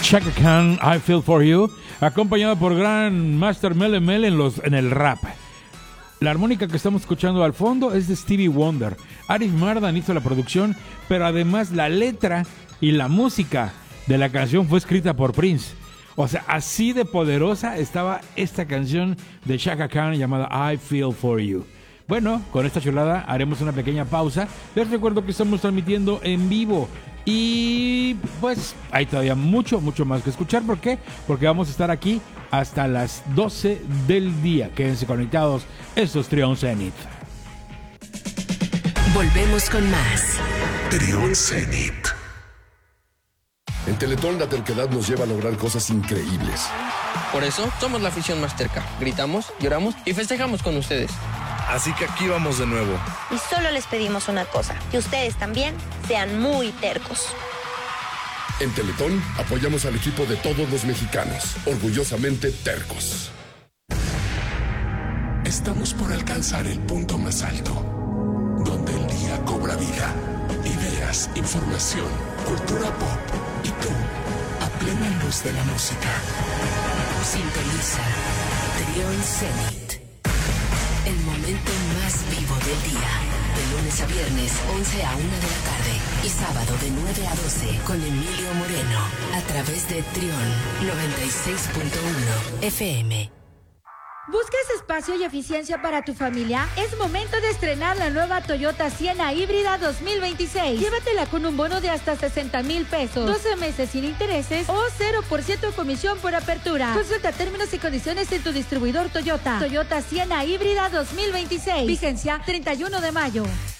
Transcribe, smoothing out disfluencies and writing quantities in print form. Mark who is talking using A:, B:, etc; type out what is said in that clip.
A: Chaka Khan, I Feel For You, acompañado por Gran Master Mele Mele en el rap. La armónica que estamos escuchando al fondo es de Stevie Wonder. Arif Mardin hizo la producción, pero además la letra y la música de la canción fue escrita por Prince. O sea, así de poderosa estaba esta canción de Chaka Khan llamada I Feel For You. Bueno, con esta chulada haremos una pequeña pausa. Les recuerdo que estamos transmitiendo en vivo y pues hay todavía mucho más que escuchar. ¿Por qué? Porque vamos a estar aquí hasta las 12 del día. Quédense conectados. Esto es Trión Zenith.
B: Volvemos con más.
C: Trión Zenith.
D: En Teletón la terquedad nos lleva a lograr cosas increíbles.
E: Por eso somos la afición más terca. Gritamos, lloramos y festejamos con ustedes.
F: Así que aquí vamos de nuevo.
G: Y solo les pedimos una cosa, que ustedes también sean muy tercos.
D: En Teletón apoyamos al equipo de todos los mexicanos, orgullosamente tercos.
C: Estamos por alcanzar el punto más alto, donde el día cobra vida. Ideas, información, cultura pop y tú, a plena luz de la música.
B: Sintoniza Trión Zenith. El momento más vivo del día. De lunes a viernes, 11 a 1 de la tarde. Y sábado de 9 a 12 con Emilio Moreno. A través de Trión 96.1 FM.
H: ¿Buscas espacio y eficiencia para tu familia? Es momento de estrenar la nueva Toyota Sienna híbrida 2026. Llévatela con un bono de hasta 60,000 pesos, 12 meses sin intereses o 0% comisión por apertura. Consulta términos y condiciones en tu distribuidor Toyota. Toyota Sienna híbrida 2026. Vigencia 31 de mayo.